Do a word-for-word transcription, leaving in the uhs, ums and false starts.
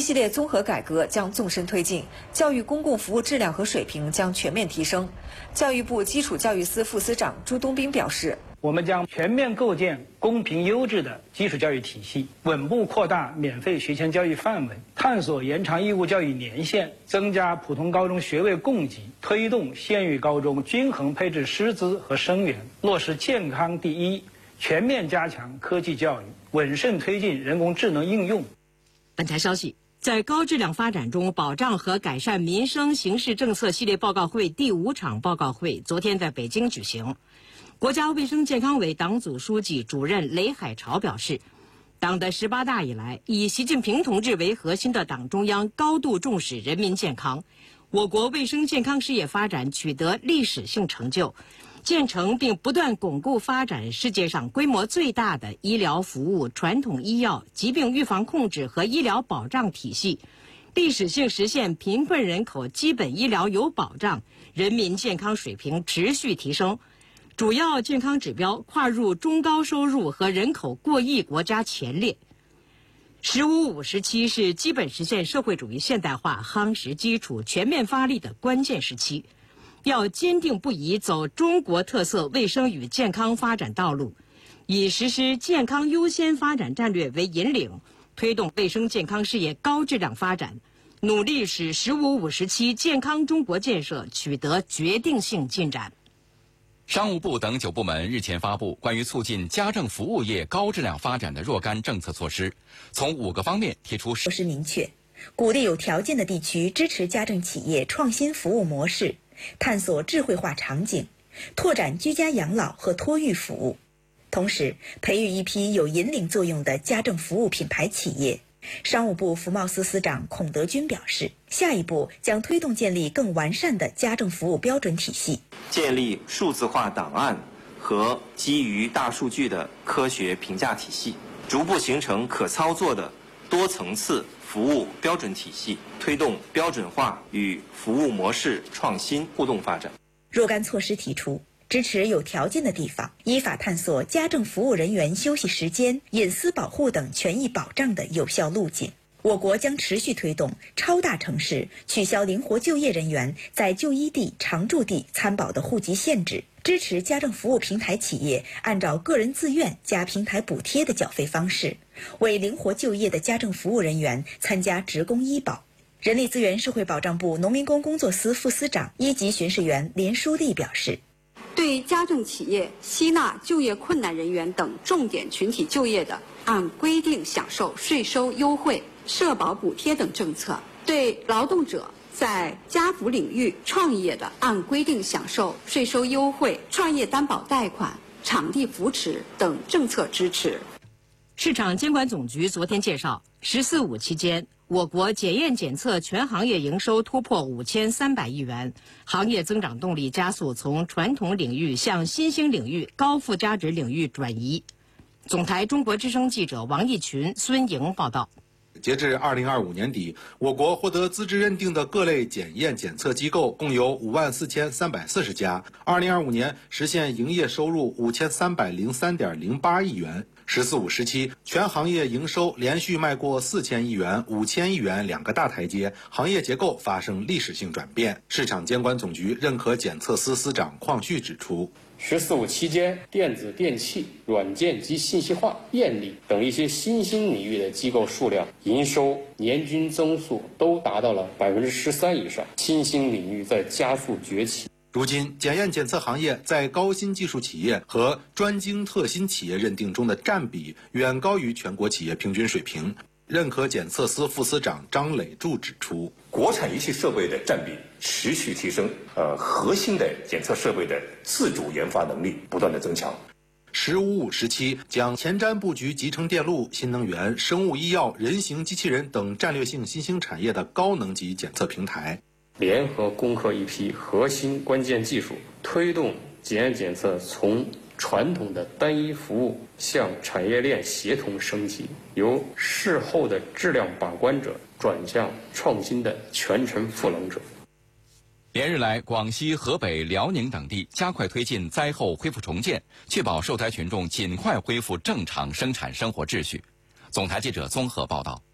系列综合改革将纵深推进，教育公共服务质量和水平将全面提升。教育部基础教育司副司长朱东斌表示， 我们将全面构建公平优质的基础教育体系，稳步扩大免费学前教育范围，探索延长义务教育年限，增加普通高中学位供给，推动县域高中均衡配置师资和生源，落实健康第一，全面加强科技教育，稳慎推进人工智能应用。 本台消息，在高质量发展中保障和改善民生形势政策系列报告会第五场报告会昨天在北京举行。国家卫生健康委党组书记、主任雷海潮表示，党的十八大以来，以习近平同志为核心的党中央高度重视人民健康，我国卫生健康事业发展取得历史性成就，建成并不断巩固发展世界上规模最大的医疗服务、传统医药、疾病预防控制和医疗保障体系，历史性实现贫困人口基本医疗有保障，人民健康水平持续提升。主要健康指标跨入中高收入和人口过亿国家前列。十五五时期是基本实现社会主义现代化夯实基础、全面发力的关键时期，要坚定不移走中国特色卫生与健康发展道路，以实施健康优先发展战略为引领，推动卫生健康事业高质量发展，努力使十五五时期健康中国建设取得决定性进展。 商务部等九部门日前发布关于促进家政服务业高质量发展的若干政策措施，从五个方面提出措施明确，鼓励有条件的地区支持家政企业创新服务模式，探索智慧化场景，拓展居家养老和托育服务，同时培育一批有引领作用的家政服务品牌企业。商务部服贸司司长孔德军表示，下一步将推动建立更完善的家政服务标准体系， 建立数字化档案和基于大数据的科学评价体系，逐步形成可操作的多层次服务标准体系，推动标准化与服务模式创新互动发展。 若干措施提出，支持有条件的地方依法探索家政服务人员休息时间、隐私保护等权益保障的有效路径。我国将持续推动超大城市取消灵活就业人员在就医地、常住地参保的户籍限制，支持家政服务平台企业按照个人自愿加平台补贴的缴费方式，为灵活就业的家政服务人员参加职工医保。人力资源社会保障部农民工工作司副司长、一级巡视员连书丽表示， 对家政企业吸纳就业困难人员等重点群体就业的，按规定享受税收优惠、社保补贴等政策；对劳动者在家扶领域创业的，按规定享受税收优惠、创业担保贷款、场地扶持等政策支持。 市场监管总局昨天介绍，十四五期间，我国检验检测全行业营收突破五千三百亿元，行业增长动力加速从传统领域向新兴领域、高附加值领域转移。总台中国之声记者王义群、孙莹报道。 截至二零二五年底，我国获得资质认定的各类检验检测机构共有五万四千三百四十家。二零二五年实现营业收入五千三百零三点零八亿元。十四五时期，全行业营收连续迈过四千亿元、五千亿元两个大台阶，行业结构发生历史性转变。市场监管总局认可检测司司长邝旭指出， 十四五期间，电子电器、软件及信息化、电力等一些新兴领域的机构数量营收年均增速都达到了百分之十三以上，新兴领域在加速崛起。 如今，检验检测行业在高新技术企业和专精特新企业认定中的占比远高于全国企业平均水平。认可检测司副司长张磊柱指出， 国产仪器设备的占比持续提升，呃，核心的检测设备的自主研发能力不断的增强。 十五五时期将前瞻布局集成电路、新能源、生物医药、人形机器人等战略性新兴产业的高能级检测平台。 联合攻克一批核心关键技术，推动检验检测从传统的单一服务向产业链协同升级，由事后的质量把关者转向创新的全程赋能者。 连日来，广西、河北、辽宁等地加快推进灾后恢复重建，确保受灾群众尽快恢复正常生产生活秩序。总台记者综合报道。